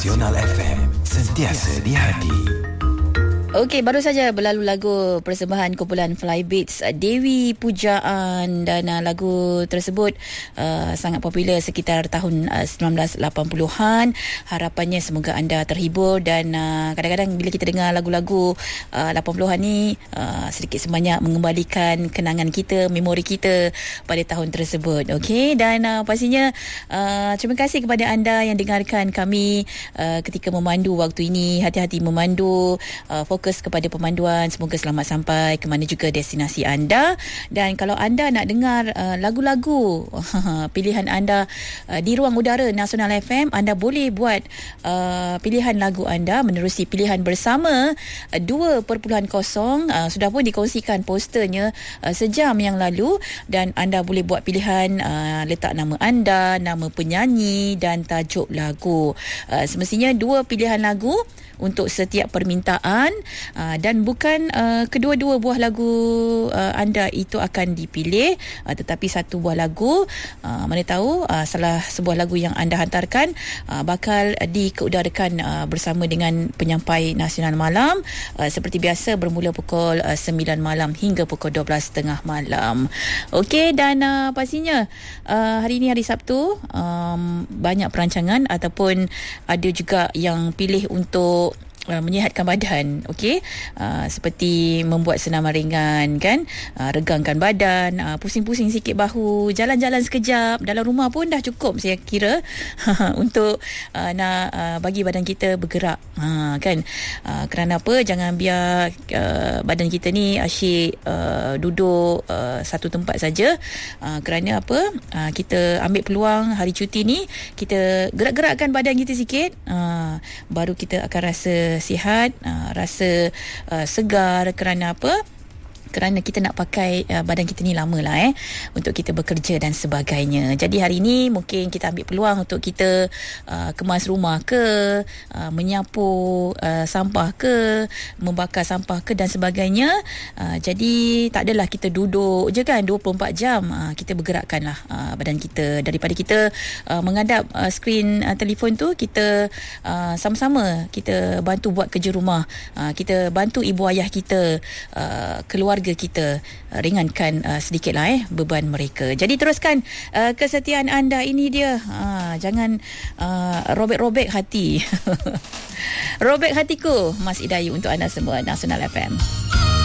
Nasional FM, sentiasa di hati. Okey, baru saja berlalu lagu persembahan kumpulan Fly Beats, Dewi Pujaan, dan lagu tersebut sangat popular sekitar tahun 1980-an. Harapannya semoga anda terhibur, dan kadang-kadang bila kita dengar lagu-lagu 80-an ni sedikit sebanyak mengembalikan kenangan kita, memori kita pada tahun tersebut. Okey, dan pastinya terima kasih kepada anda yang dengarkan kami ketika memandu waktu ini. Hati-hati memandu, fokus kepada pemanduan, semoga selamat sampai ke mana juga destinasi anda. Dan kalau anda nak dengar lagu-lagu pilihan anda di ruang udara Nasional FM, anda boleh buat pilihan lagu anda menerusi pilihan bersama 2.0. Sudah pun dikongsikan posternya sejam yang lalu, dan anda boleh buat pilihan, letak nama anda, nama penyanyi dan tajuk lagu. Semestinya 2 pilihan lagu untuk setiap permintaan, dan bukan kedua-dua buah lagu anda itu akan dipilih, tetapi satu buah lagu, mana tahu salah sebuah lagu yang anda hantarkan bakal dikeudarakan bersama dengan penyampai nasional malam, seperti biasa bermula pukul 9 malam hingga pukul 12.30 malam. Okey, dan pastinya hari ini hari Sabtu, banyak perancangan ataupun ada juga yang pilih untuk menyihatkan badan. Okey, seperti membuat senaman ringan kan, regangkan badan, pusing-pusing sikit bahu, jalan-jalan sekejap dalam rumah pun dah cukup saya kira untuk nak bagi badan kita bergerak, kan. Kerana apa? Jangan biar badan kita ni asyik duduk satu tempat saja. Kerana apa? Kita ambil peluang hari cuti ni, kita gerak-gerakkan badan kita sikit, baru kita akan rasa sihat, rasa segar. Kerana apa? Kerana kita nak pakai badan kita ni lama lah untuk kita bekerja dan sebagainya. Jadi hari ini mungkin kita ambil peluang untuk kita kemas rumah ke, menyapu sampah ke, membakar sampah ke dan sebagainya. Jadi tak adalah kita duduk je kan 24 jam. Kita bergerakkanlah badan kita. Daripada kita menghadap skrin telefon tu, kita sama-sama kita bantu buat kerja rumah, kita bantu ibu ayah kita, keluarga kita, ringankan sedikitlah beban mereka. Jadi teruskan kesetiaan anda. Ini dia, jangan robek-robek hati. Robek hatiku, Mas Idayu untuk anda semua, Nasional FM.